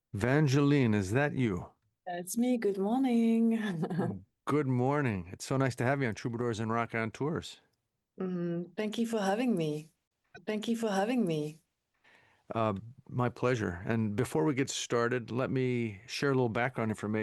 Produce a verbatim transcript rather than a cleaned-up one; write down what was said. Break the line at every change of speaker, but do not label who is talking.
Vangeline, is that you?
That's me. Good morning.
Good morning. It's so nice to have you on Troubadours and Rock on Tours.
Mm, thank you for having me. Thank you for having me.
Uh, my pleasure. And before we get started, let me share a little background information